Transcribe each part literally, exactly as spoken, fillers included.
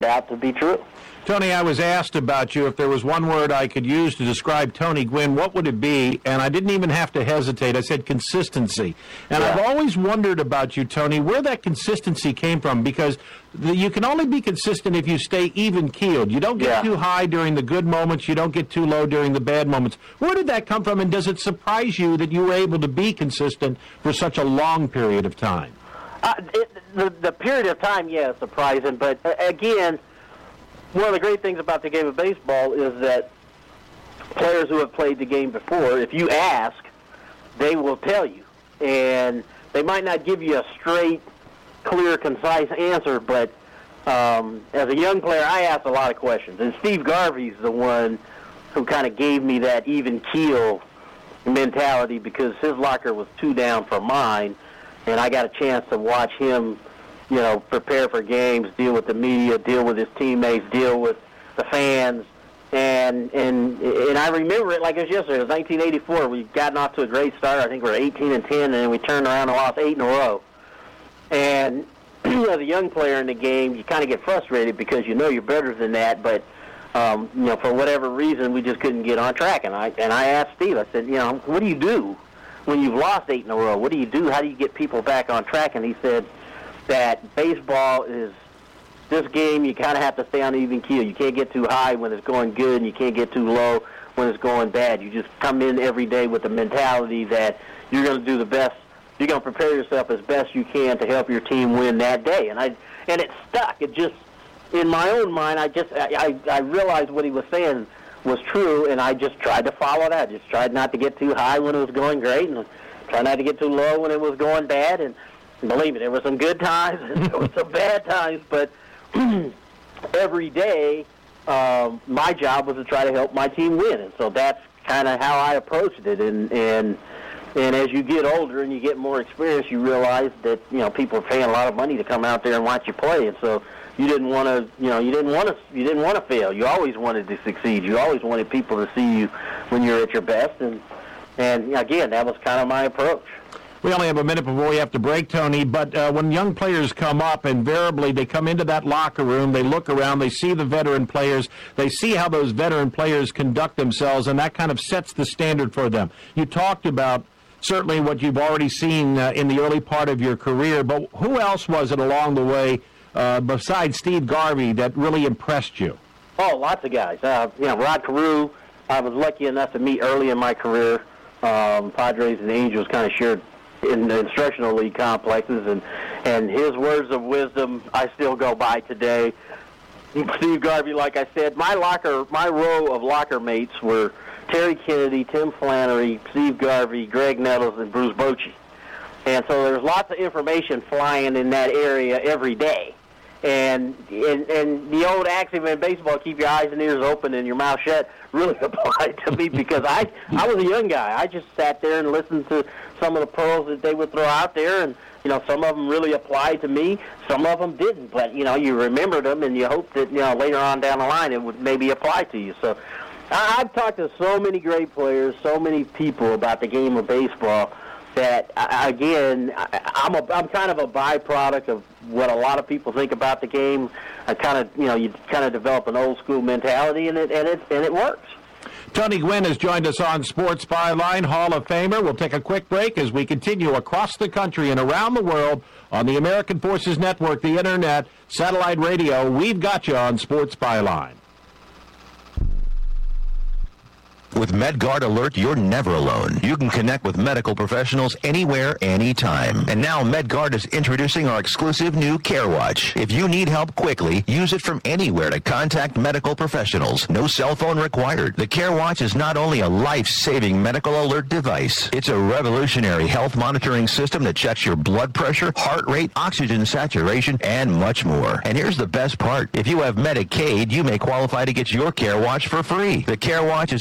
out to be true. Tony, I was asked about you. If there was one word I could use to describe Tony Gwynn, what would it be? And I didn't even have to hesitate. I said consistency. And yeah. I've always wondered about you, Tony, where that consistency came from, because the, you can only be consistent if you stay even-keeled. You don't get yeah. too high during the good moments. You don't get too low during the bad moments. Where did that come from, and does it surprise you that you were able to be consistent for such a long period of time? Uh, it, the, the period of time, yeah, is surprising. But, uh, again, one of the great things about the game of baseball is that players who have played the game before, if you ask, they will tell you. And they might not give you a straight, clear, concise answer, but um, as a young player, I asked a lot of questions. And Steve Garvey's the one who kind of gave me that even keel mentality, because his locker was two down from mine, and I got a chance to watch him, you know, prepare for games, deal with the media, deal with his teammates, deal with the fans. And and and I remember it like it was yesterday. It was nineteen eighty-four. We'd gotten off to a great start. I think we were eighteen and ten, and then we turned around and lost eight in a row. And as a young player in the game, you kind of get frustrated because you know you're better than that, but um, you know, for whatever reason, we just couldn't get on track. And I and I asked Steve, I said, you know, what do you do when you've lost eight in a row? What do you do? How do you get people back on track? And he said that baseball is this game, you kind of have to stay on an even keel. You can't get too high when it's going good, and you can't get too low when it's going bad. You just come in every day with the mentality that you're going to do the best. You're going to prepare yourself as best you can to help your team win that day. And I and it stuck. It just, in my own mind, I just I, I realized what he was saying was true, and I just tried to follow that. Just tried not to get too high when it was going great, and tried not to get too low when it was going bad. And believe me, there were some good times and there were some bad times, but every day, um, my job was to try to help my team win, and so that's kind of how I approached it. And and and as you get older and you get more experience, you realize that you know people are paying a lot of money to come out there and watch you play, and so you didn't want to, you know, you didn't want to, you didn't want to fail. You always wanted to succeed. You always wanted people to see you when you're at your best, and and again, that was kind of my approach. We only have a minute before we have to break, Tony, but uh, when young players come up, invariably they come into that locker room, they look around, they see the veteran players, they see how those veteran players conduct themselves, and that kind of sets the standard for them. You talked about certainly what you've already seen uh, in the early part of your career, but who else was it along the way, uh, besides Steve Garvey, that really impressed you? Oh, lots of guys. Uh, you know, Rod Carew, I was lucky enough to meet early in my career. Um, Padres and Angels kind of shared in the instructional league complexes, and and his words of wisdom I still go by today. Steve Garvey, like I said, my locker, my row of locker mates were Terry Kennedy, Tim Flannery, Steve Garvey, Greg Nettles, and Bruce Bochy. And so there's lots of information flying in that area every day. And, and and the old axiom in baseball, keep your eyes and ears open and your mouth shut, really applied to me because I, I was a young guy. I just sat there and listened to some of the pearls that they would throw out there, and, you know, some of them really applied to me. Some of them didn't, but, you know, you remembered them, and you hope that, you know, later on down the line it would maybe apply to you. So I, I've talked to so many great players, so many people about the game of baseball, that, again, I'm a, I'm kind of a byproduct of what a lot of people think about the game. I kind of, you know, you kind of develop an old school mentality, and it and it and it works. Tony Gwynn has joined us on Sports Byline, Hall of Famer. We'll take a quick break as we continue across the country and around the world on the American Forces Network, the Internet, satellite radio. We've got you on Sports Byline. With MedGuard Alert, you're never alone. You can connect with medical professionals anywhere, anytime. And now MedGuard is introducing our exclusive new CareWatch. If you need help quickly, use it from anywhere to contact medical professionals. No cell phone required. The CareWatch is not only a life-saving medical alert device, it's a revolutionary health monitoring system that checks your blood pressure, heart rate, oxygen saturation, and much more. And here's the best part. If you have Medicaid, you may qualify to get your CareWatch for free. The CareWatch is only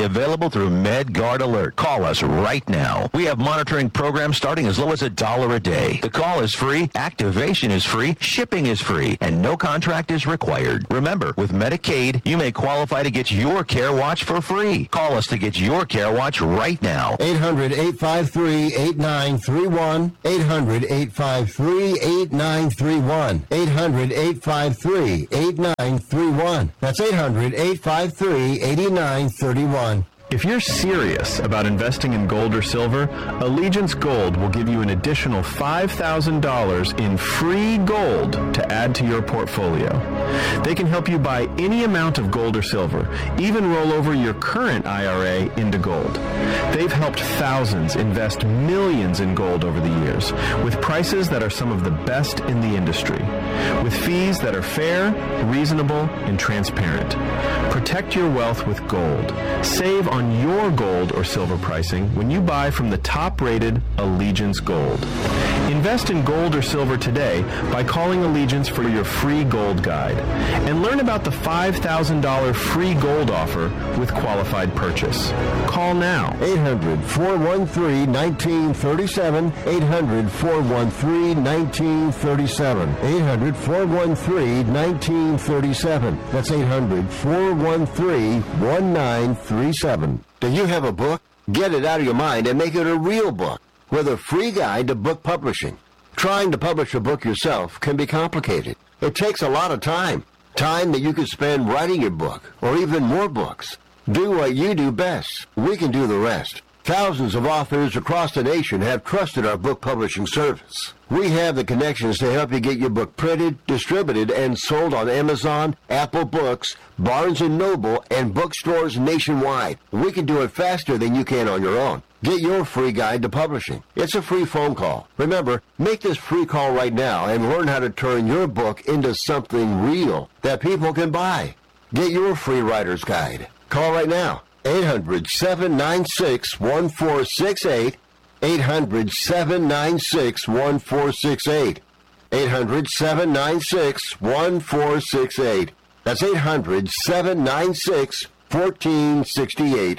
available through MedGuard Alert. Call us right now. We have monitoring programs starting as low as a dollar a day. The call is free, activation is free, shipping is free, and no contract is required. Remember, with Medicaid, you may qualify to get your Care Watch for free. Call us to get your Care Watch right now. eight hundred, eight five three, eight nine three one. eight hundred, eight five three, eight nine three one. eight hundred, eight five three, eight nine three one. That's eight hundred, eight five three, eight nine three one. If you're serious about investing in gold or silver, Allegiance Gold will give you an additional five thousand dollars in free gold to add to your portfolio. They can help you buy any amount of gold or silver, even roll over your current I R A into gold. They've helped thousands invest millions in gold over the years, with prices that are some of the best in the industry, with fees that are fair, reasonable, and transparent. Protect your wealth with gold. Save on your gold or silver pricing when you buy from the top-rated Allegiance Gold. Invest in gold or silver today by calling Allegiance for your free gold guide, and learn about the five thousand dollars free gold offer with qualified purchase. Call now. eight hundred, four one three, one nine three seven. eight hundred, four one three, one nine three seven. eight hundred, four one three, one nine three seven. That's eight hundred, four one three, one nine three seven. Do you have a book? Get it out of your mind and make it a real book with a free guide to book publishing. Trying to publish a book yourself can be complicated. It takes a lot of time. Time that you could spend writing your book or even more books. Do what you do best. We can do the rest. Thousands of authors across the nation have trusted our book publishing service. We have the connections to help you get your book printed, distributed, and sold on Amazon, Apple Books, Barnes and Noble, and bookstores nationwide. We can do it faster than you can on your own. Get your free guide to publishing. It's a free phone call. Remember, make this free call right now and learn how to turn your book into something real that people can buy. Get your free writer's guide. Call right now. eight hundred, seven nine six, one four six eight. eight hundred, seven nine six, one four six eight. eight hundred, seven nine six, one four six eight. That's eight hundred, seven nine six, one four six eight.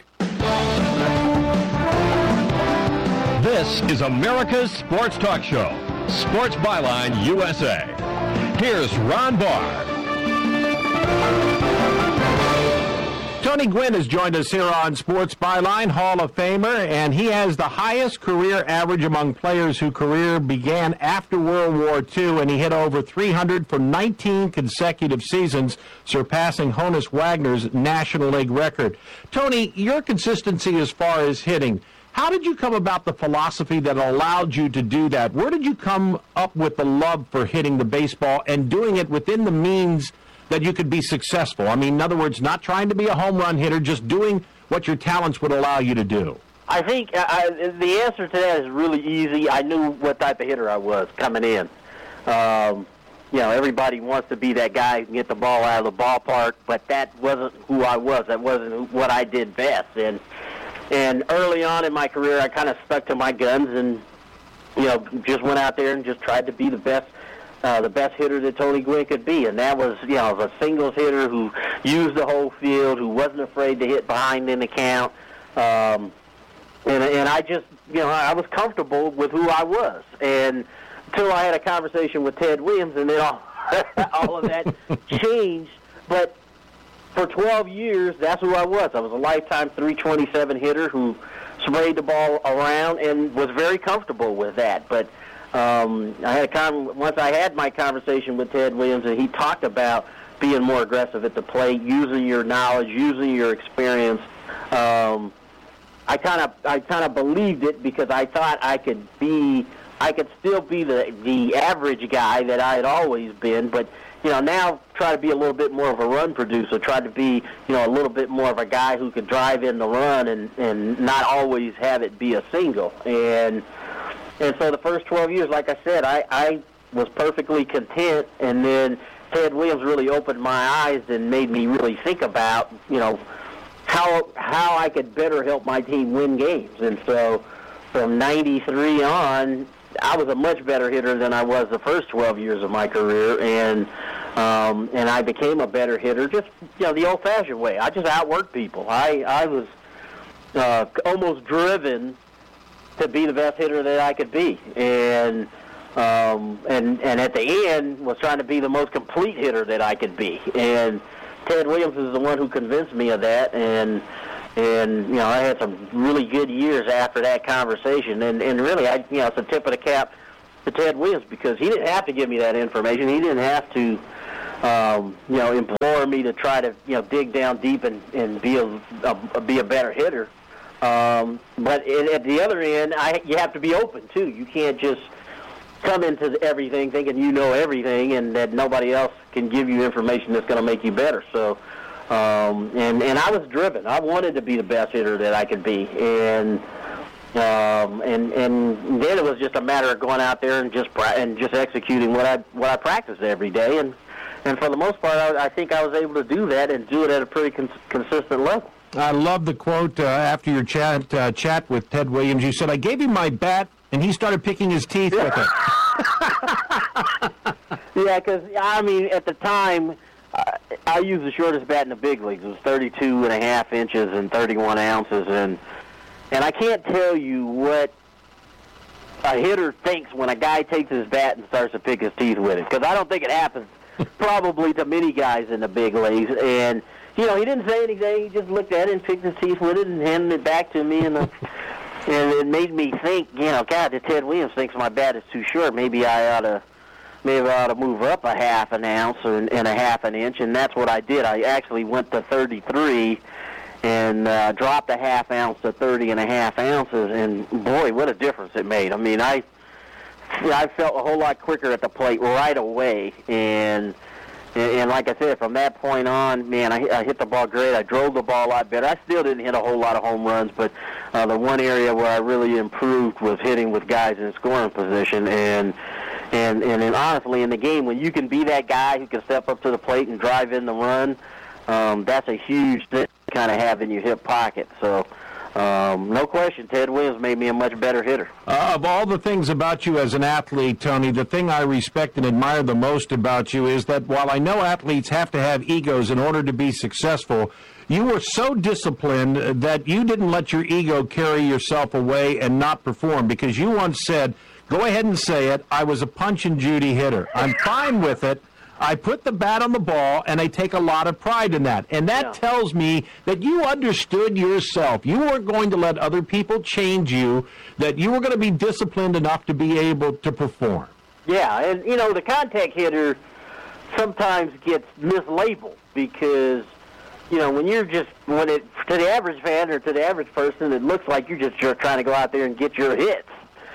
This is America's Sports Talk Show, Sports Byline U S A. Here's Ron Barr. Tony Gwynn has joined us here on Sports Byline, Hall of Famer, and he has the highest career average among players whose career began after World War Two, and he hit over three hundred for nineteen consecutive seasons, surpassing Honus Wagner's National League record. Tony, your consistency as far as hitting, how did you come about the philosophy that allowed you to do that? Where did you come up with the love for hitting the baseball and doing it within the means that you could be successful? I mean, in other words, not trying to be a home run hitter, just doing what your talents would allow you to do. I think I, the answer to that is really easy. I knew what type of hitter I was coming in. Um, you know, everybody wants to be that guy who can get the ball out of the ballpark, but that wasn't who I was. That wasn't what I did best. And and early on in my career, I kind of stuck to my guns and, you know, just went out there and just tried to be the best Uh, the best hitter that Tony Gwynn could be, and that was, you know, a singles hitter who used the whole field, who wasn't afraid to hit behind in the count, um, and and I just, you know, I was comfortable with who I was, and until I had a conversation with Ted Williams, and then all, all of that changed. But for twelve years, that's who I was. I was a lifetime three twenty-seven hitter who sprayed the ball around and was very comfortable with that, but Um, I had a con- once I had my conversation with Ted Williams, and he talked about being more aggressive at the plate, using your knowledge, using your experience. Um, I kind of I kind of believed it because I thought I could be I could still be the the average guy that I had always been, but you know, now try to be a little bit more of a run producer, try to be, you know, a little bit more of a guy who could drive in the run and and not always have it be a single. And And so the first twelve years, like I said, I, I was perfectly content, and then Ted Williams really opened my eyes and made me really think about, you know, how how I could better help my team win games. And so from ninety-three on, I was a much better hitter than I was the first twelve years of my career, and um, and I became a better hitter just, you know, the old-fashioned way. I just outworked people. I, I was uh, almost driven to be the best hitter that I could be, and um, and and at the end was trying to be the most complete hitter that I could be. And Ted Williams is the one who convinced me of that, and and you know I had some really good years after that conversation, and and really I you know it's a tip of the cap to Ted Williams, because he didn't have to give me that information. He didn't have to um, you know implore me to try to you know dig down deep and, and be a, a be a better hitter. Um, but it, at the other end, I, you have to be open too. You can't just come into everything thinking you know everything and that nobody else can give you information that's going to make you better. So, um, and and I was driven. I wanted to be the best hitter that I could be, and um, and and then it was just a matter of going out there and just and just executing what I what I practiced every day. And and for the most part, I, I think I was able to do that and do it at a pretty cons- consistent level. I love the quote uh, after your chat uh, chat with Ted Williams. You said, "I gave him my bat, and he started picking his teeth with it." Yeah, because, I mean, at the time, uh, I used the shortest bat in the big leagues. It was thirty-two and a half inches and thirty-one ounces, and and I can't tell you what a hitter thinks when a guy takes his bat and starts to pick his teeth with it, because I don't think it happens probably to many guys in the big leagues. And you know, he didn't say anything. He just looked at it and picked his teeth with it and handed it back to me. And, the, and it made me think, you know, God, the Ted Williams thinks my bat is too short. Maybe I ought to, maybe I ought to move up a half an ounce or, and a half an inch. And that's what I did. I actually went to thirty-three and uh, dropped a half ounce to thirty and a half ounces. And boy, what a difference it made. I mean, I, I felt a whole lot quicker at the plate right away. And And like I said, from that point on, man, I, I hit the ball great. I drove the ball a lot better. I still didn't hit a whole lot of home runs, but uh, the one area where I really improved was hitting with guys in scoring position. And and and, and honestly, in the game, when you can be that guy who can step up to the plate and drive in the run, um, that's a huge thing to kind of have in your hip pocket. So. Um, no question, Ted Williams made me a much better hitter. Uh, of all the things about you as an athlete, Tony, the thing I respect and admire the most about you is that while I know athletes have to have egos in order to be successful, you were so disciplined that you didn't let your ego carry yourself away and not perform, because you once said, go ahead and say it, I was a Punch and Judy hitter. I'm fine with it. I put the bat on the ball, and I take a lot of pride in that. And that yeah. tells me that you understood yourself. You weren't going to let other people change you, that you were going to be disciplined enough to be able to perform. Yeah, and, you know, the contact hitter sometimes gets mislabeled because, you know, when you're just, when it, to the average fan or to the average person, it looks like you're just you're trying to go out there and get your hits.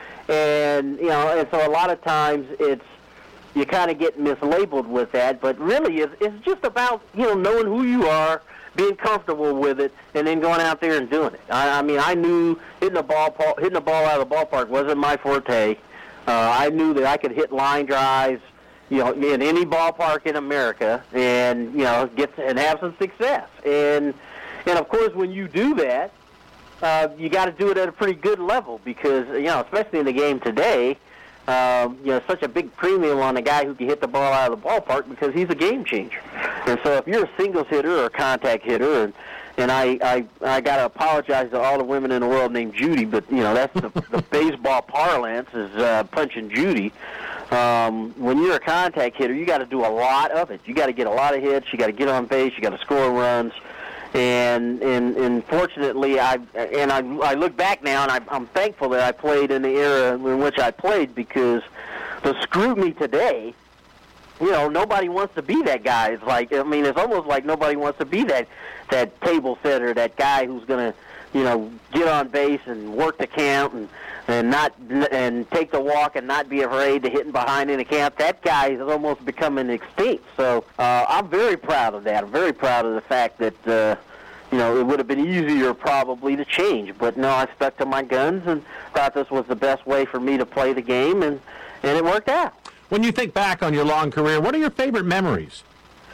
And, you know, and so a lot of times it's, you kind of get mislabeled with that, but really it's, it's just about, you know, knowing who you are, being comfortable with it, and then going out there and doing it. I, I mean, I knew hitting the ball hitting the ball out of the ballpark wasn't my forte. Uh, I knew that I could hit line drives, you know, in any ballpark in America, and you know, get and have some success. And and of course, when you do that, uh, you got to do it at a pretty good level, because you know, especially in the game today. Um, you know, such a big premium on a guy who can hit the ball out of the ballpark, because he's a game changer. And so if you're a singles hitter or a contact hitter, and and I I, I got to apologize to all the women in the world named Judy, but, you know, that's the, the baseball parlance is uh, Punch and Judy. Um, when you're a contact hitter, you got to do a lot of it. You got to get a lot of hits. You got to get on base. You got to score runs. And, and and fortunately, I and I I look back now, and I, I'm thankful that I played in the era in which I played, because the scrutiny today, you know, nobody wants to be that guy. It's like, I mean, it's almost like nobody wants to be that that table setter, that guy who's going to, you know, get on base and work the count and and not and take the walk and not be afraid to hitting behind in the count. That guy is almost becoming extinct. So uh, I'm very proud of that. I'm very proud of the fact that uh, you know, it would have been easier probably to change, but no, I stuck to my guns and thought this was the best way for me to play the game, and and it worked out. When you think back on your long career, what are your favorite memories?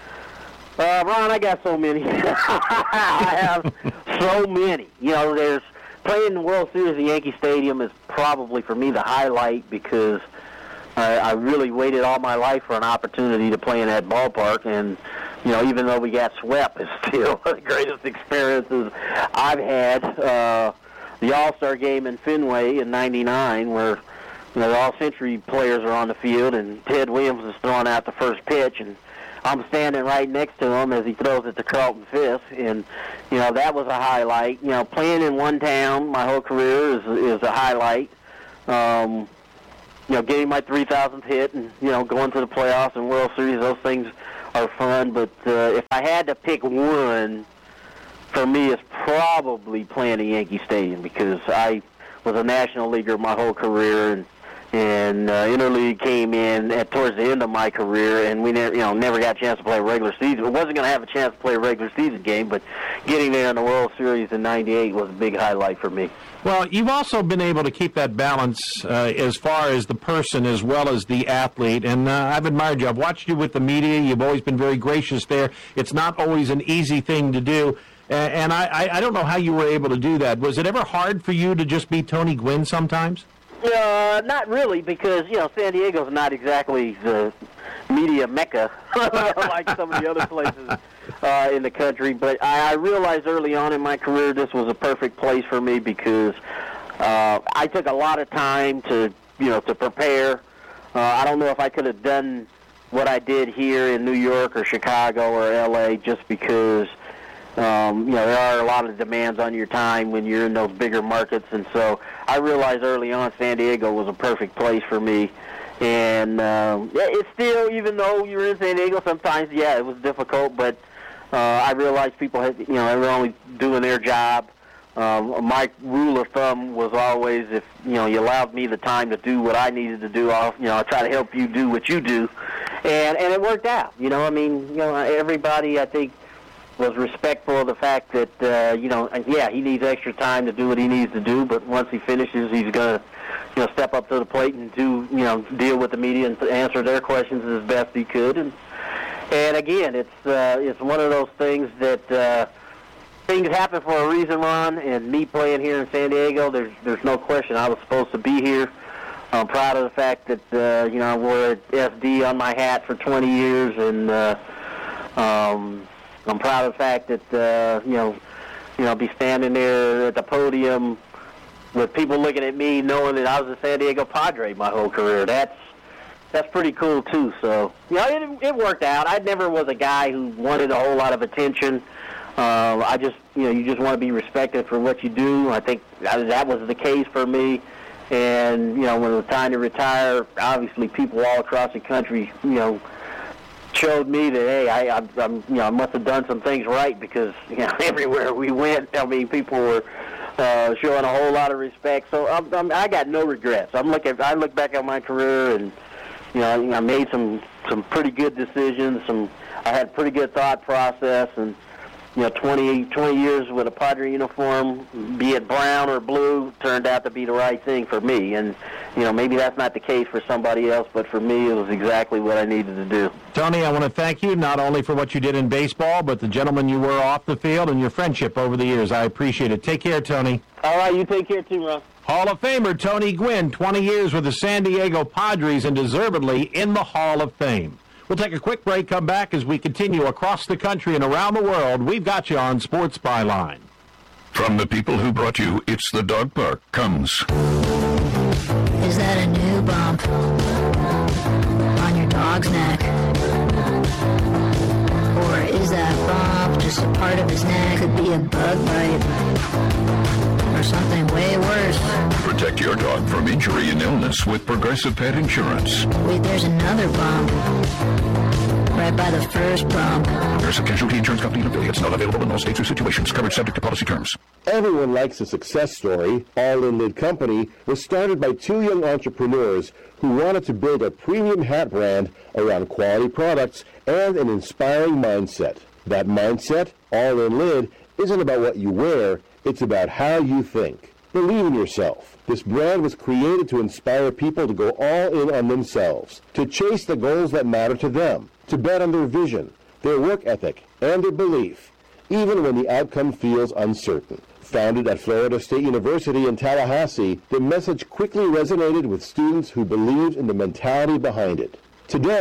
Uh, Ron, I got so many. I have so many. You know, there's playing the World Series at Yankee Stadium is probably, for me, the highlight, because I, I really waited all my life for an opportunity to play in that ballpark, and you know, even though we got swept, it's still one of the greatest experiences I've had. Uh, the All-Star game in Fenway in ninety-nine, where you know, the all-century players are on the field, and Ted Williams is throwing out the first pitch, and I'm standing right next to him as he throws it to Carlton Fisk, and, you know, that was a highlight. You know, playing in one town my whole career is is a highlight. Um, you know, getting my three thousandth hit and, you know, going to the playoffs and World Series, those things are fun. But uh, if I had to pick one, for me, it's probably playing at Yankee Stadium, because I was a National Leaguer my whole career, and And uh, interleague came in at towards the end of my career, and we never, you know, never got a chance to play a regular season. I wasn't going to have a chance to play a regular season game, but getting there in the World Series in ninety-eight was a big highlight for me. Well, you've also been able to keep that balance uh, as far as the person as well as the athlete, and uh, I've admired you. I've watched you with the media. You've always been very gracious there. It's not always an easy thing to do, and, and I, I don't know how you were able to do that. Was it ever hard for you to just be Tony Gwynn sometimes? Uh, not really, because, you know, San Diego's not exactly the media mecca like some of the other places uh, in the country. But I, I realized early on in my career this was a perfect place for me, because uh, I took a lot of time to, you know, to prepare. Uh, I don't know if I could have done what I did here in New York or Chicago or L A just because, Um, you know, there are a lot of demands on your time when you're in those bigger markets, and so I realized early on San Diego was a perfect place for me. And um, yeah, it's still, even though you're in San Diego, sometimes, yeah, it was difficult, but uh, I realized people had, you know, they were only doing their job. Um, my rule of thumb was always, if, you know, you allowed me the time to do what I needed to do, I'll, you know, I'll try to help you do what you do. And, and it worked out, you know, I mean, you know, everybody, I think, was respectful of the fact that, uh, you know, yeah, he needs extra time to do what he needs to do, but once he finishes, he's going to, you know, step up to the plate and do, you know, deal with the media and answer their questions as best he could. And, and again, it's uh, it's one of those things that uh, things happen for a reason, Ron, and me playing here in San Diego, there's, there's no question I was supposed to be here. I'm proud of the fact that, uh, you know, I wore S D on my hat for twenty years, and, uh, um, I'm proud of the fact that, uh, you know, you know, be standing there at the podium with people looking at me knowing that I was a San Diego Padre my whole career. That's that's pretty cool, too. So, you know, it, it worked out. I never was a guy who wanted a whole lot of attention. Uh, I just, you know, you just want to be respected for what you do. I think that was the case for me. And, you know, when it was time to retire, obviously people all across the country, you know, showed me that, hey, I, I, I'm, you know, I must have done some things right, because, you know, everywhere we went, I mean, people were uh, showing a whole lot of respect. So I'm, I'm, I got no regrets. I'm looking, I look back on my career, and, you know, I made some some pretty good decisions. Some I had a pretty good thought process, and, you know, twenty, twenty years with a Padre uniform, be it brown or blue, turned out to be the right thing for me. And, you know, maybe that's not the case for somebody else, but for me it was exactly what I needed to do. Tony, I want to thank you not only for what you did in baseball, but the gentleman you were off the field and your friendship over the years. I appreciate it. Take care, Tony. All right, you take care too, Ron. Hall of Famer Tony Gwynn, twenty years with the San Diego Padres and deservedly in the Hall of Fame. We'll take a quick break, come back as we continue across the country and around the world. We've got you on Sports Byline. From the people who brought you It's the Dog Park comes... Is that a new bump on your dog's neck? Or is that bump just a part of his neck? Could be a bug bite. Or something way worse. Protect your dog from injury and illness with Progressive Pet Insurance. Wait, there's another bump. Right by the first bump. There's a Casualty Insurance Company and affiliates, not available in all states or situations. Coverage subject to policy terms. Everyone likes a success story. All In Lid Company was started by two young entrepreneurs who wanted to build a premium hat brand around quality products and an inspiring mindset. That mindset, All In Lid, isn't about what you wear, it's about how you think. Believe in yourself. This brand was created to inspire people to go all in on themselves, to chase the goals that matter to them, to bet on their vision, their work ethic, and their belief, even when the outcome feels uncertain. Founded at Florida State University in Tallahassee, the message quickly resonated with students who believed in the mentality behind it. Today,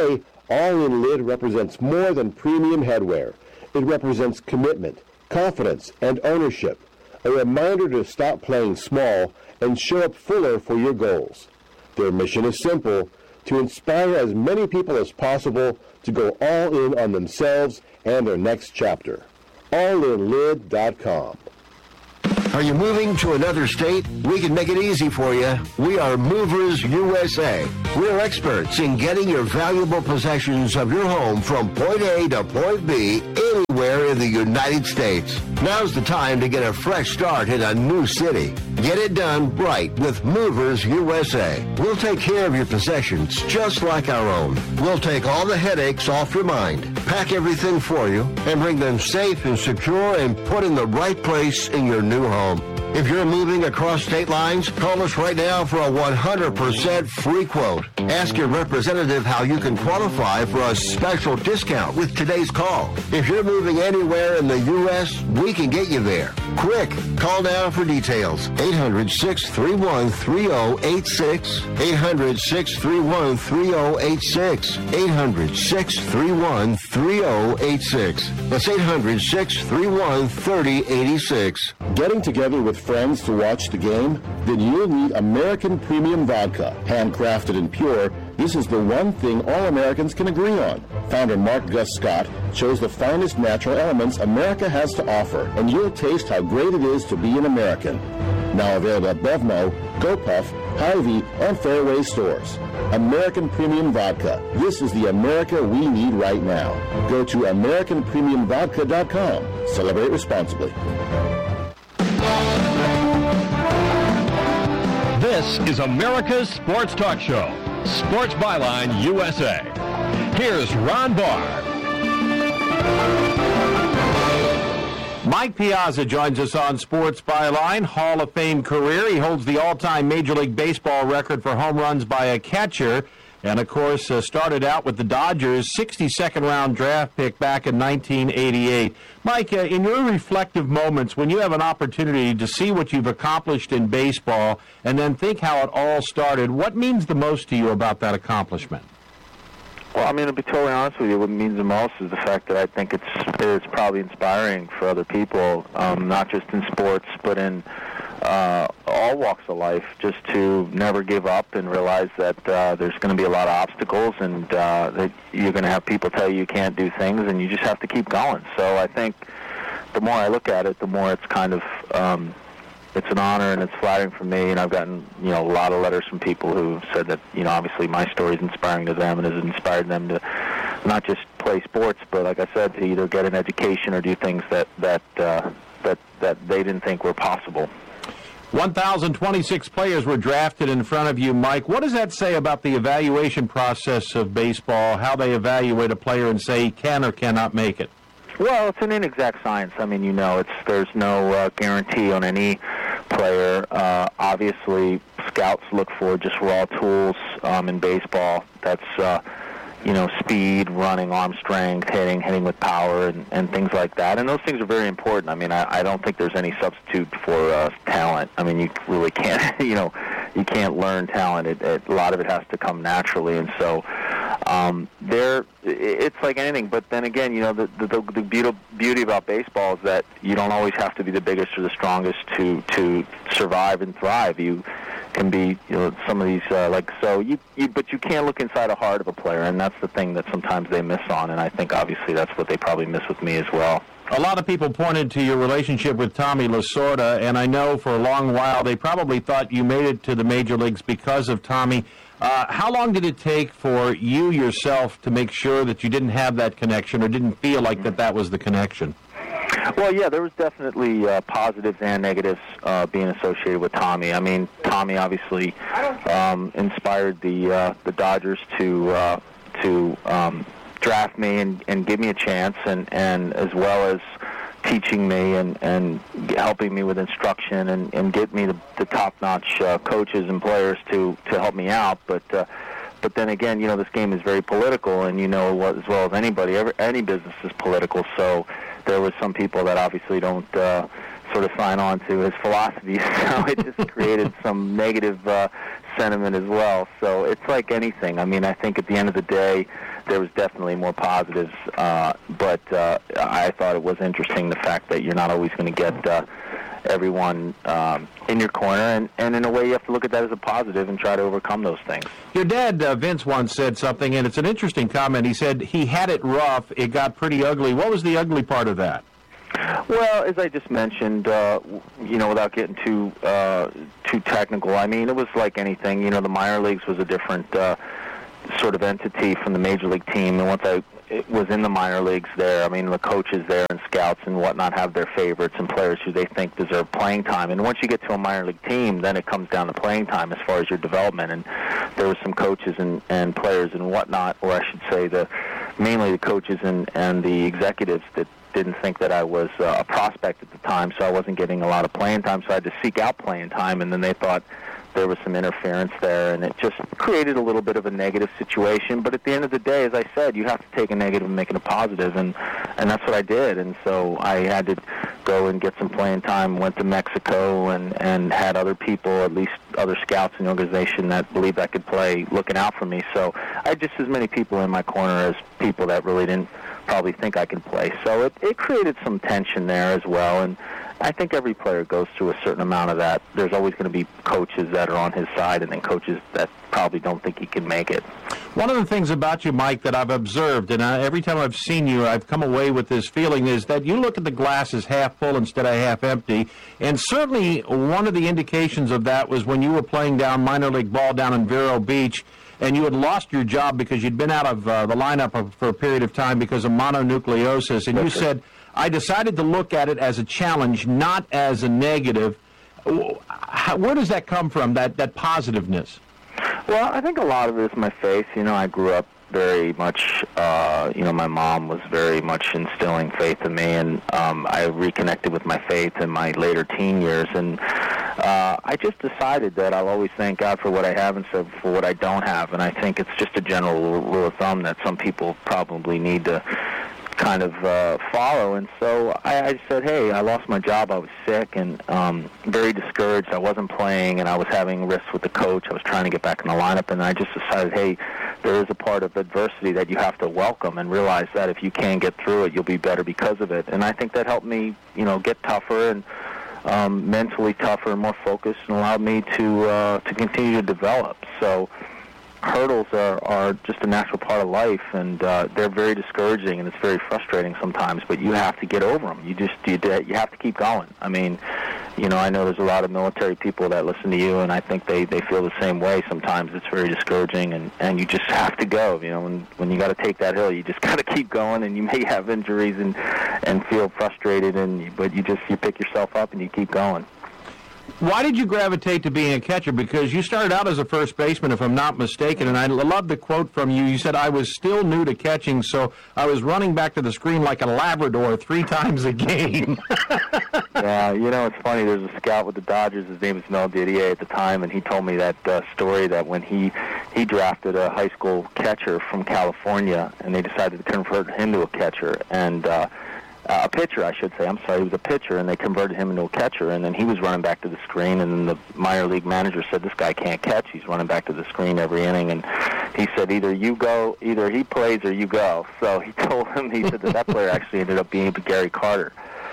All-In Lid represents more than premium headwear. It represents commitment, confidence, and ownership. A reminder to stop playing small and show up fuller for your goals. Their mission is simple: to inspire as many people as possible to go all in on themselves and their next chapter. all in lid dot com. Are you moving to another state? We can make it easy for you. We are Movers U S A. We're experts in getting your valuable possessions of your home from point A to point B anywhere in the United States. Now's the time to get a fresh start in a new city. Get it done right with Movers U S A. We'll take care of your possessions just like our own. We'll take all the headaches off your mind, pack everything for you, and bring them safe and secure and put in the right place in your new home. If you're moving across state lines, call us right now for a one hundred percent free quote. Ask your representative how you can qualify for a special discount with today's call. If you're moving anywhere in the U S, we can get you there. Quick, call now for details. eight hundred, six three one, three oh eight six. eight hundred, six three one, three oh eight six. eight hundred, six three one, three oh eight six. That's eight hundred, six three one, three oh eight six. Getting together with friends to watch the game? Then you'll need American Premium Vodka. Handcrafted and pure, this is the one thing all Americans can agree on. Founder Mark Gus Scott chose the finest natural elements America has to offer, and you'll taste how great it is to be an American. Now available at Bevmo, GoPuff, Hy-Vee, and Fairway stores. American Premium Vodka. This is the America we need right now. Go to American Premium Vodka dot com. Celebrate responsibly. This is America's Sports Talk Show, Sports Byline U S A. Here's Ron Barr. Mike Piazza joins us on Sports Byline. Hall of Fame career. He holds the all-time Major League Baseball record for home runs by a catcher. And, of course, uh, started out with the Dodgers, sixty-second round draft pick back in nineteen eighty-eight. Mike, uh, in your reflective moments, when you have an opportunity to see what you've accomplished in baseball and then think how it all started, what means the most to you about that accomplishment? Well, I mean, to be totally honest with you, what means the most is the fact that I think it's it's probably inspiring for other people, um, not just in sports, but in uh, all walks of life, just to never give up and realize that uh, there's going to be a lot of obstacles and uh, that you're going to have people tell you you can't do things, and you just have to keep going. So I think the more I look at it, the more it's kind of um, it's an honor and it's flattering for me, and I've gotten, you know, a lot of letters from people who said that, you know, obviously my story is inspiring to them and has inspired them to not just play sports, but like I said, to either get an education or do things that that uh, that that they didn't think were possible. one thousand twenty-six players were drafted in front of you, Mike. What does that say about the evaluation process of baseball, how they evaluate a player and say he can or cannot make it? Well, it's an inexact science. I mean, you know, it's there's no uh, guarantee on any player. Uh, obviously, scouts look for just raw tools um, in baseball. That's, uh, you know, speed, running, arm strength, hitting, hitting with power, and, and things like that. And those things are very important. I mean, I, I don't think there's any substitute for uh, talent. I mean, you really can't, you know, you can't learn talent. It, it, a lot of it has to come naturally, and so um, there, it's like anything. But then again, you know, the the, the beauty, beauty about baseball is that you don't always have to be the biggest or the strongest to to survive and thrive. You can be, you know, some of these uh, like so you, you but you can't look inside the heart of a player, and that's the thing that sometimes they miss on, and I think obviously that's what they probably miss with me as well. A lot of people pointed to your relationship with Tommy Lasorda, and I know for a long while they probably thought you made it to the major leagues because of Tommy. Uh, how long did it take for you yourself to make sure that you didn't have that connection or didn't feel like that that was the connection? Well, yeah, there was definitely uh, positives and negatives uh, being associated with Tommy. I mean, Tommy obviously um, inspired the uh, the Dodgers to uh, to um, draft me and, and give me a chance, and, and as well as teaching me and, and helping me with instruction and, and get me the, the top-notch uh, coaches and players to, to help me out. But uh, but then again, you know, this game is very political, and you know as well as anybody, every, any business is political, so there was some people that obviously don't uh, sort of sign on to his philosophy, so it just created some negative uh, sentiment as well. So it's like anything. I mean, I think at the end of the day, there was definitely more positives, uh, but uh, I thought it was interesting the fact that you're not always going to get uh, everyone um, in your corner, and, and in a way you have to look at that as a positive and try to overcome those things. Your dad, uh, Vince, once said something, and it's an interesting comment. He said he had it rough, it got pretty ugly. What was the ugly part of that? Well, as I just mentioned, uh, you know, without getting too uh, too technical, I mean, it was like anything. You know, the minor leagues was a different uh, sort of entity from the major league team, and once I it was in the minor leagues there, I mean, the coaches there and scouts and whatnot have their favorites and players who they think deserve playing time. And once you get to a minor league team, then it comes down to playing time as far as your development. And there were some coaches and, and players and whatnot, or I should say the mainly the coaches and, and the executives that didn't think that I was uh, a prospect at the time, so I wasn't getting a lot of playing time, so I had to seek out playing time, and then they thought there was some interference there, and it just created a little bit of a negative situation. But at the end of the day, as I said, you have to take a negative and make it a positive, and, and that's what I did. And so I had to go and get some playing time, went to Mexico, and, and had other people, at least other scouts in the organization that believed I could play, looking out for me. So I had just as many people in my corner as people that really didn't probably think I could play. So it, it created some tension there as well, and I think every player goes through a certain amount of that. There's always going to be coaches that are on his side and then coaches that probably don't think he can make it. One of the things about you, Mike, that I've observed, and I, every time I've seen you, I've come away with this feeling, is that you look at the glass as half full instead of half empty. And certainly one of the indications of that was when you were playing down minor league ball down in Vero Beach, and you had lost your job because you'd been out of uh, the lineup for a period of time because of mononucleosis. And you said, I decided to look at it as a challenge, not as a negative. Where does that come from, that, that positiveness? Well, I think a lot of it is my faith. You know, I grew up very much, uh, you know, my mom was very much instilling faith in me, and um, I reconnected with my faith in my later teen years, and uh, I just decided that I'll always thank God for what I have instead of for what I don't have, and I think it's just a general rule of thumb that some people probably need to kind of uh, follow. And so I, I said, hey, I lost my job. I was sick and um, very discouraged. I wasn't playing, and I was having risks with the coach. I was trying to get back in the lineup, and I just decided, hey, there is a part of adversity that you have to welcome and realize that if you can get through it, you'll be better because of it. And I think that helped me, you know, get tougher and um, mentally tougher and more focused, and allowed me to uh, to continue to develop. So hurdles are, are just a natural part of life, and uh, they're very discouraging, and it's very frustrating sometimes, but you have to get over them. You just you, you have to keep going. I mean, you know, I know there's a lot of military people that listen to you, and I think they, they feel the same way. Sometimes it's very discouraging, and, and you just have to go. You know, when, when you got to take that hill, you just got to keep going, and you may have injuries and, and feel frustrated, and but you just you pick yourself up and you keep going. Why did you gravitate to being a catcher? Because you started out as a first baseman, if I'm not mistaken, and I love the quote from you. You said, I was still new to catching, so I was running back to the screen like a Labrador three times a game. Yeah, you know, it's funny. There's a scout with the Dodgers. His name is Mel Didier at the time, and he told me that uh, story that when he, he drafted a high school catcher from California, and they decided to convert him to a catcher, and uh, Uh, a pitcher, I should say. I'm sorry, he was a pitcher, and they converted him into a catcher, and then he was running back to the screen, and then the minor league manager said, this guy can't catch. He's running back to the screen every inning, and he said, either you go, either he plays or you go. So he told him, he said that that player actually ended up being Gary Carter.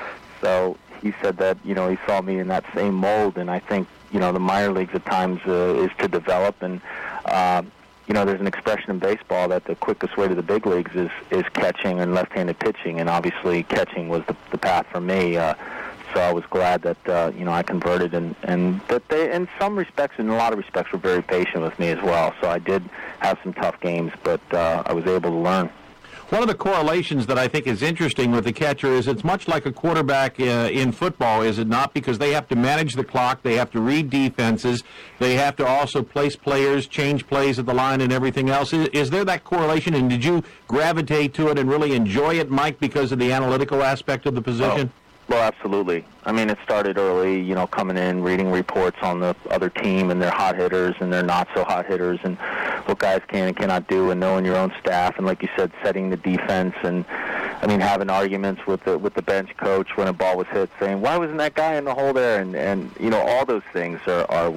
So he said that, you know, he saw me in that same mold, and I think, you know, the minor leagues at times uh, is to develop, and uh, you know, there's an expression in baseball that the quickest way to the big leagues is, is catching and left-handed pitching, and obviously catching was the, the path for me. Uh, so I was glad that, uh, you know, I converted, and, and that they, in some respects, in a lot of respects, were very patient with me as well. So I did have some tough games, but uh, I was able to learn. One of the correlations that I think is interesting with the catcher is it's much like a quarterback uh, in football, is it not? Because they have to manage the clock, they have to read defenses, they have to also place players, change plays at the line and everything else. Is, is there that correlation, and did you gravitate to it and really enjoy it, Mike, because of the analytical aspect of the position? Oh. Well, absolutely. I mean, it started early, you know, coming in, reading reports on the other team and their hot hitters and their not-so-hot hitters and what guys can and cannot do, and knowing your own staff, and like you said, setting the defense, and, I mean, having arguments with the with the bench coach when a ball was hit, saying, why wasn't that guy in the hole there? And, and you know, all those things are, are what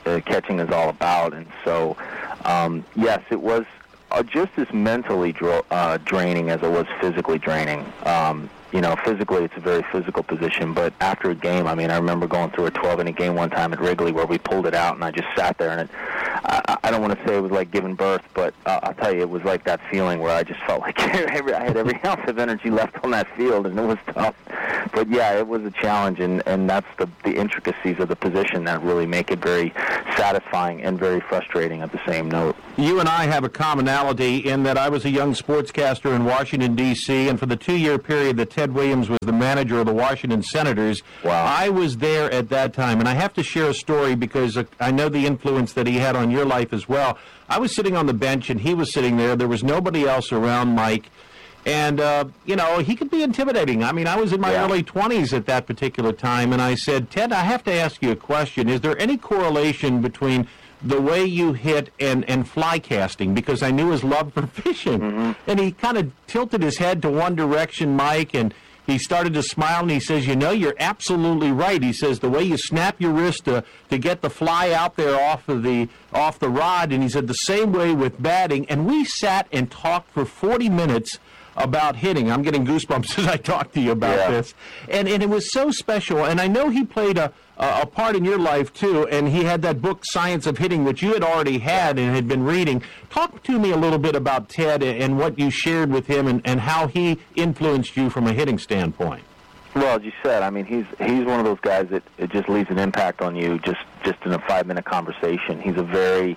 uh, catching is all about. And so, um, yes, it was uh, just as mentally dra- uh, draining as it was physically draining. Um, You know, physically it's a very physical position, but after a game, I mean, I remember going through a twelve-inning game one time at Wrigley where we pulled it out, and I just sat there, and it, I, I don't want to say it was like giving birth, but uh, I'll tell you, it was like that feeling where I just felt like every, I had every ounce of energy left on that field, and it was tough. But, yeah, it was a challenge, and, and that's the, the intricacies of the position that really make it very satisfying and very frustrating at the same note. You and I have a commonality in that I was a young sportscaster in Washington, D C, and for the two-year period that Ted Williams was the manager of the Washington Senators, wow. I was there at that time. And I have to share a story because I know the influence that he had on your life as well. I was sitting on the bench, and he was sitting there. There was nobody else around Mike. And, uh, you know, he could be intimidating. I mean, I was in my yeah. early twenties at that particular time, and I said, Ted, I have to ask you a question. Is there any correlation between the way you hit and, and fly casting? Because I knew his love for fishing. Mm-hmm. And he kind of tilted his head to one direction, Mike, and he started to smile, and he says, you know, you're absolutely right. He says, the way you snap your wrist to, to get the fly out there off of the off the rod, and he said the same way with batting. And we sat and talked for forty minutes about hitting. I'm getting goosebumps as I talk to you about yeah. this. And and it was so special. And I know he played a, a part in your life, too, and he had that book, Science of Hitting, which you had already had and had been reading. Talk to me a little bit about Ted and what you shared with him and, and how he influenced you from a hitting standpoint. Well, as you said, I mean, he's he's one of those guys that it just leaves an impact on you just, just in a five-minute conversation. He's a very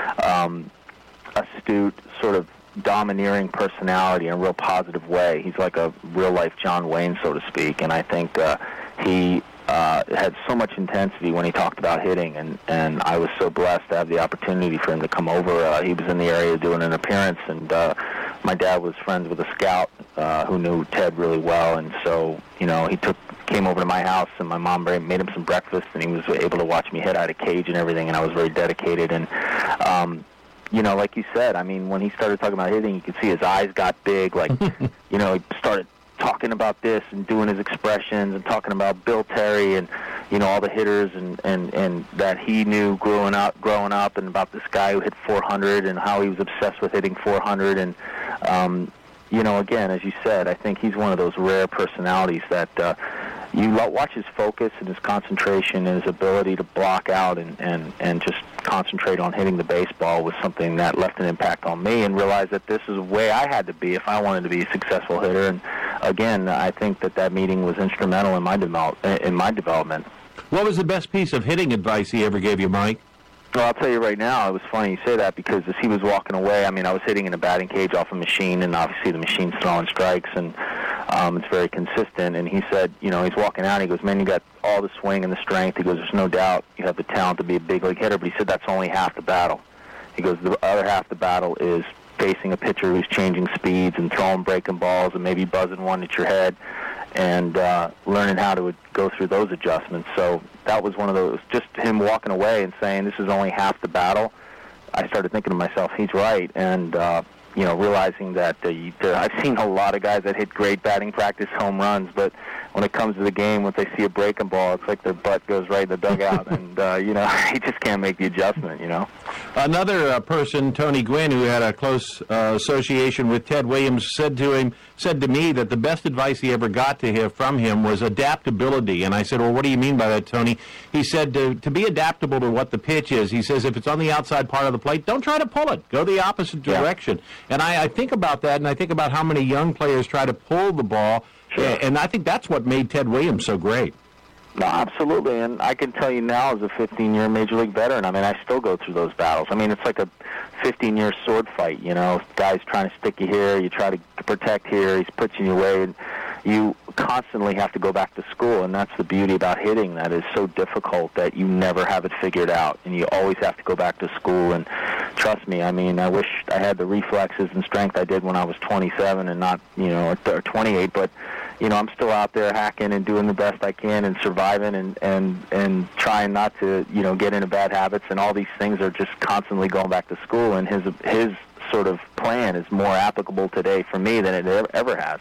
um, astute, sort of domineering personality in a real positive way. He's like a real-life John Wayne, so to speak, and I think uh, he uh, had so much intensity when he talked about hitting, and, and I was so blessed to have the opportunity for him to come over. Uh, he was in the area doing an appearance, and uh, my dad was friends with a scout uh, who knew Ted really well, and so, you know, he took came over to my house, and my mom made him some breakfast, and he was able to watch me hit out of cage and everything, and I was very dedicated, and um, you know, like you said, I mean, when he started talking about hitting, you could see his eyes got big. Like, you know, he started talking about this and doing his expressions and talking about Bill Terry and, you know, all the hitters and, and, and that he knew growing up, growing up, and about this guy who hit four hundred and how he was obsessed with hitting four hundred. And, um, you know, again, as you said, I think he's one of those rare personalities that uh, you watch his focus and his concentration and his ability to block out and, and, and just concentrate on hitting the baseball was something that left an impact on me, and realized that this is the way I had to be if I wanted to be a successful hitter. And again, I think that that meeting was instrumental in my develop, in my development. What was the best piece of hitting advice he ever gave you, Mike? Well, I'll tell you right now, it was funny you say that, because as he was walking away, I mean, I was hitting in a batting cage off a machine, and obviously the machine's throwing strikes, and um, it's very consistent. And he said, you know, he's walking out, and he goes, man, you got all the swing and the strength. He goes, there's no doubt you have the talent to be a big league hitter, but he said that's only half the battle. He goes, the other half the battle is facing a pitcher who's changing speeds and throwing breaking balls and maybe buzzing one at your head, and uh, learning how to go through those adjustments. So that was one of those, just him walking away and saying this is only half the battle. I started thinking to myself, he's right, and uh, you know, realizing that uh, you, there, I've seen a lot of guys that hit great batting practice home runs, but when it comes to the game, when they see a breaking ball, it's like their butt goes right in the dugout, and uh, you know, he just can't make the adjustment. You know. Another uh, person, Tony Gwynn, who had a close uh, association with Ted Williams, said to him, said to me that the best advice he ever got to hear from him was adaptability. And I said, well, what do you mean by that, Tony? He said to, to be adaptable to what the pitch is. He says if it's on the outside part of the plate, don't try to pull it. Go the opposite direction. Yeah. And I, I think about that, and I think about how many young players try to pull the ball, sure. and I think that's what made Ted Williams so great. No, absolutely, and I can tell you now as a fifteen-year Major League veteran, I mean, I still go through those battles. I mean, it's like a fifteen-year sword fight, you know. Guys trying to stick you here, you try to protect here, he's pushing you away, and you constantly have to go back to school, and that's the beauty about hitting, that is so difficult that you never have it figured out, and you always have to go back to school. And trust me, I mean, I wish I had the reflexes and strength I did when I was twenty-seven and not, you know, or twenty-eight, but you know, I'm still out there hacking and doing the best I can and surviving and, and, and trying not to, you know, get into bad habits, and all these things are just constantly going back to school, and his his sort of plan is more applicable today for me than it ever has.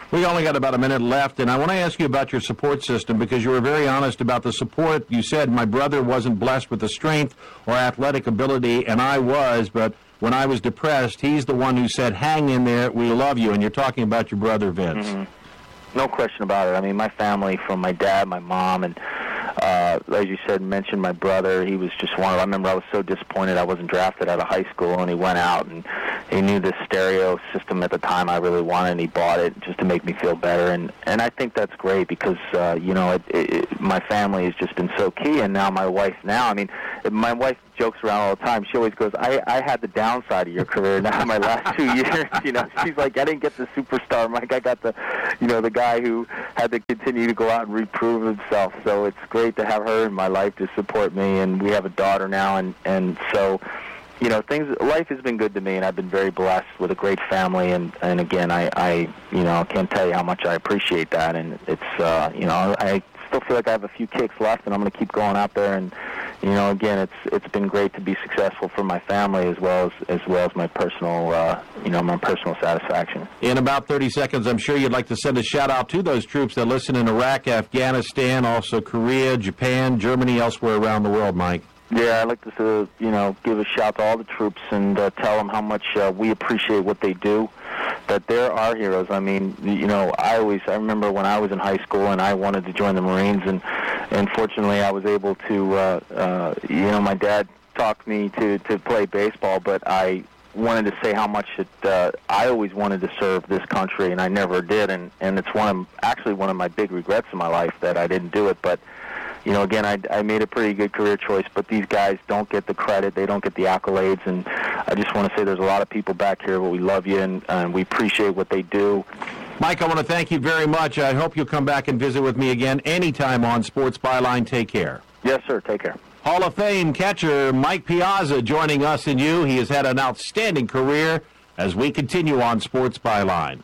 We only got about a minute left, and I want to ask you about your support system because you were very honest about the support. You said my brother wasn't blessed with the strength or athletic ability, and I was, but when I was depressed, he's the one who said, hang in there, we love you, and you're talking about your brother, Vince. Mm-hmm. No question about it. I mean, my family, from my dad, my mom, and Uh, as you said, mentioned my brother. He was just one of, I remember I was so disappointed I wasn't drafted out of high school, and he went out and he knew the stereo system at the time I really wanted, and he bought it just to make me feel better. And, and I think that's great because, uh, you know, it, it, my family has just been so key, and now my wife now, I mean, my wife jokes around all the time. She always goes, I, I had the downside of your career now my last two years. You know, she's like, I didn't get the superstar, Mike. I got the, you know, the guy who had to continue to go out and reprove himself. So it's great to have her in my life to support me, and we have a daughter now, and, and so, you know, things, life has been good to me, and I've been very blessed with a great family, and, and again, I, I, you know, can't tell you how much I appreciate that, and it's, uh, you know, I still feel like I have a few kicks left, and I'm going to keep going out there, and, you know, again, it's it's been great to be successful for my family as well as as well as my personal, uh, you know, my personal satisfaction. In about thirty seconds, I'm sure you'd like to send a shout out to those troops that listen in Iraq, Afghanistan, also Korea, Japan, Germany, elsewhere around the world, Mike. Yeah, I'd like to, uh, you know, give a shout to all the troops and uh, tell them how much uh, we appreciate what they do, that they're our heroes. I mean, you know, I always, I remember when I was in high school and I wanted to join the Marines, and, and fortunately I was able to, uh, uh, you know, my dad talked me to, to play baseball, but I wanted to say how much it, uh, I always wanted to serve this country, and I never did, and, and it's one of, actually one of my big regrets in my life that I didn't do it, but you know, again, I, I made a pretty good career choice, but these guys don't get the credit. They don't get the accolades, and I just want to say there's a lot of people back here, but we love you, and, and we appreciate what they do. Mike, I want to thank you very much. I hope you'll come back and visit with me again anytime on Sports Byline. Take care. Yes, sir. Take care. Hall of Fame catcher Mike Piazza joining us and you. He has had an outstanding career as we continue on Sports Byline.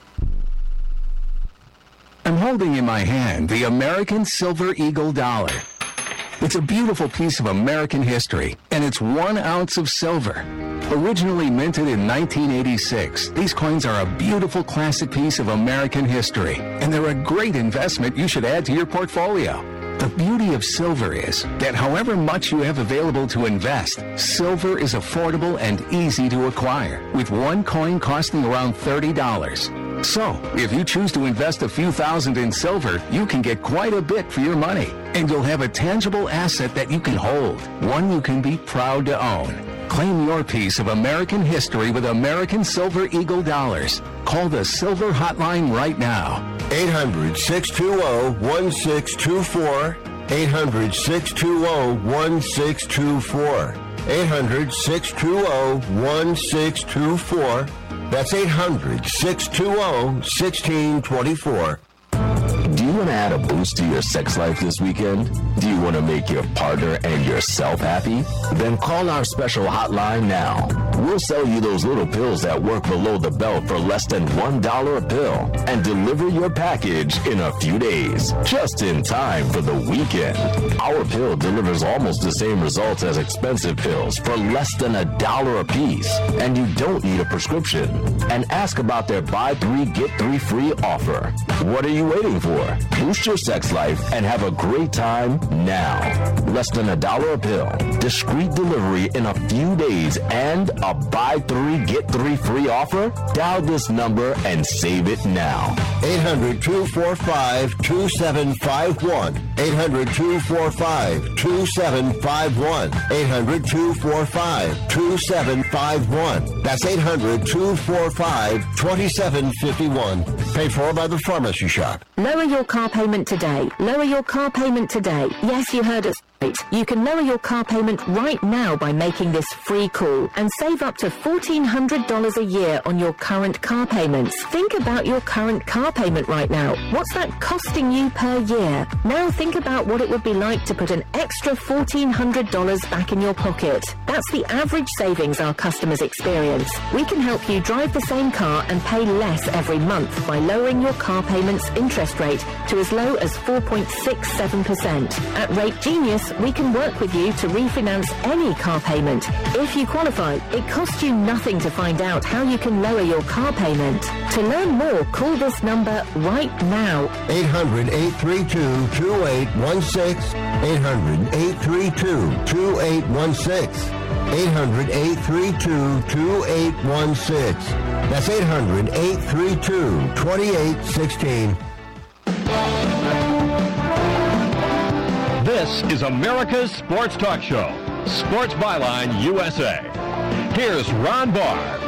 I'm holding in my hand the American Silver Eagle dollar. It's a beautiful piece of American history, and it's one ounce of silver. Originally minted in nineteen eighty-six, these coins are a beautiful classic piece of American history, and they're a great investment you should add to your portfolio. The beauty of silver is that however much you have available to invest, silver is affordable and easy to acquire, with one coin costing around thirty dollars. So, if you choose to invest a few thousand in silver, you can get quite a bit for your money, and you'll have a tangible asset that you can hold, one you can be proud to own. Claim your piece of American history with American Silver Eagle dollars. Call the Silver Hotline right now. eight hundred, six two zero, one six two four. eight hundred, six two zero, one six two four. eight hundred, six two zero, one six two four. That's eight hundred, six two zero, one six two four. Do you want to add a boost to your sex life this weekend? Do you want to make your partner and yourself happy? Then call our special hotline now. We'll sell you those little pills that work below the belt for less than one dollar a pill and deliver your package in a few days, just in time for the weekend. Our pill delivers almost the same results as expensive pills for less than a dollar a piece, and you don't need a prescription. And ask about their buy three, get three free offer. What are you waiting for? Boost your sex life and have a great time now. Less than a dollar a pill, discreet delivery in a few days, and a buy three, get three free offer? Dial this number and save it now. eight hundred, two four five, two seven five one. eight hundred, two four five, two seven five one. eight hundred, two four five, two seven five one. That's eight hundred, two four five, two seven five one. Paid for by the Pharmacy Shop. Lower your car payment today. Lower your car payment today. Yes, you heard us right. You can lower your car payment right now by making this free call and save up to fourteen hundred dollars a year on your current car payments. Think about your current car payment right now. What's that costing you per year? Now think about what it would be like to put an extra fourteen hundred dollars back in your pocket. That's the average savings our customers experience. We can help you drive the same car and pay less every month by lowering your car payment's interest rate to as low as four point six seven percent. At Rate Genius, us, we can work with you to refinance any car payment. If you qualify, it costs you nothing to find out how you can lower your car payment. To learn more, call this number right now. eight hundred, eight three two, two eight one six. eight hundred, eight three two, two eight one six. eight hundred, eight three two, two eight one six. That's eight hundred, eight three two, two eight one six. This is America's Sports Talk Show, Sports Byline U S A. Here's Ron Barr.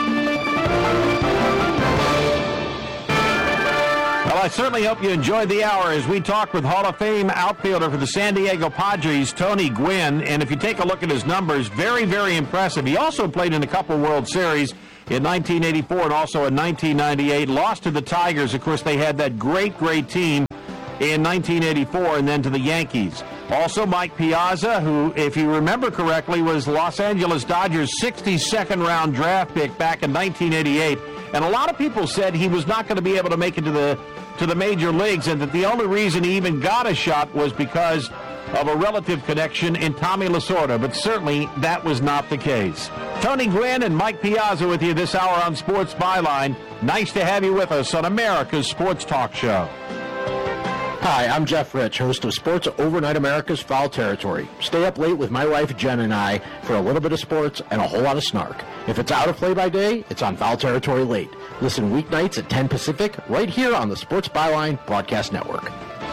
Well, I certainly hope you enjoyed the hour as we talked with Hall of Fame outfielder for the San Diego Padres, Tony Gwynn. And if you take a look at his numbers, very, very impressive. He also played in a couple World Series in nineteen eighty-four and also in nineteen ninety-eight. Lost to the Tigers. Of course, they had that great, great team in nineteen eighty-four, and then to the Yankees. Also, Mike Piazza, who, if you remember correctly, was Los Angeles Dodgers' sixty-second round draft pick back in nineteen eighty-eight. And a lot of people said he was not going to be able to make it to the to the major leagues, and that the only reason he even got a shot was because of a relative connection in Tommy Lasorda, but certainly that was not the case. Tony Gwynn and Mike Piazza with you this hour on Sports Byline. Nice to have you with us on America's Sports Talk Show. Hi, I'm Jeff Rich, host of Sports Overnight America's Foul Territory. Stay up late with my wife Jen and I for a little bit of sports and a whole lot of snark. If it's out of play by day, it's on Foul Territory late. Listen weeknights at ten Pacific, right here on the Sports Byline Broadcast Network.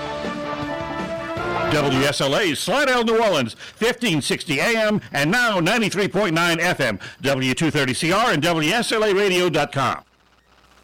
W S L A Slidell, New Orleans, fifteen sixty A M and now ninety-three point nine F M, W two thirty C R and W S L A radio dot com.